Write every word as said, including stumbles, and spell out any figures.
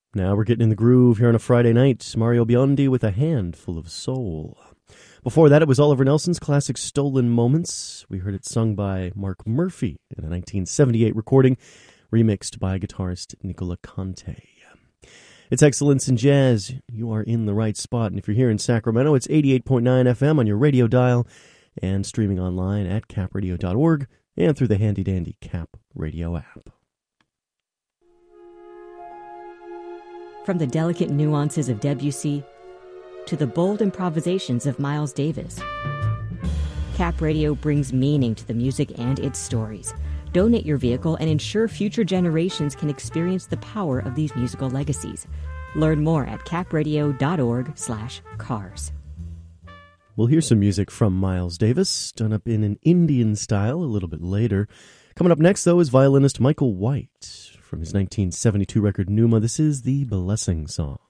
Now we're getting in the groove here on a Friday night. Mario Biondi with A Handful of Soul. Before that, it was Oliver Nelson's classic Stolen Moments. We heard it sung by Mark Murphy in a nineteen seventy-eight recording, remixed by guitarist Nicola Conte. It's Excellence in Jazz. You are in the right spot. And if you're here in Sacramento, it's eighty-eight point nine F M on your radio dial and streaming online at cap radio dot org and through the handy-dandy Cap Radio app. From the delicate nuances of Debussy to the bold improvisations of Miles Davis, Cap Radio brings meaning to the music and its stories. Donate your vehicle and ensure future generations can experience the power of these musical legacies. Learn more at cap radio dot org slash cars. We'll hear some music from Miles Davis, done up in an Indian style a little bit later. Coming up next, though, is violinist Michael White. From his nineteen seventy-two record Numa, this is the Blessing Song.